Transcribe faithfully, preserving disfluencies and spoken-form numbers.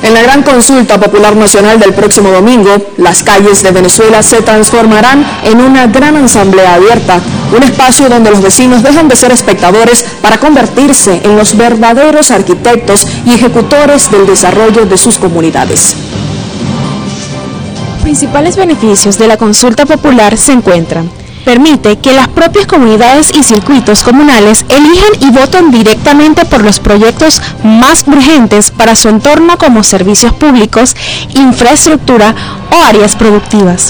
En la gran consulta popular nacional del próximo domingo, las calles de Venezuela se transformarán en una gran asamblea abierta, un espacio donde los vecinos dejan de ser espectadores para convertirse en los verdaderos arquitectos y ejecutores del desarrollo de sus comunidades. Los principales beneficios de la consulta popular se encuentran: permite que las propias comunidades y circuitos comunales elijan y voten directamente por los proyectos más urgentes para su entorno, como servicios públicos, infraestructura o áreas productivas.